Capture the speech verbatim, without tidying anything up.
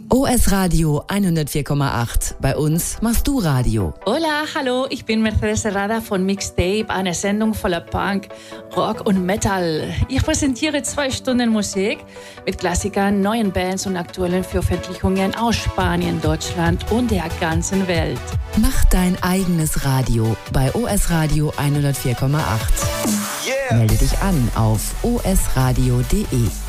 O S Radio hundertvier Komma acht. Bei uns machst du Radio. Hola, hallo, ich bin Mercedes Serrada von Mixtape, eine Sendung voller Punk, Rock und Metal. Ich präsentiere zwei Stunden Musik mit Klassikern, neuen Bands und aktuellen Veröffentlichungen aus Spanien, Deutschland und der ganzen Welt. Mach dein eigenes Radio bei O S Radio hundertvier Komma acht. Yeah. Melde dich an auf o s radio punkt d e.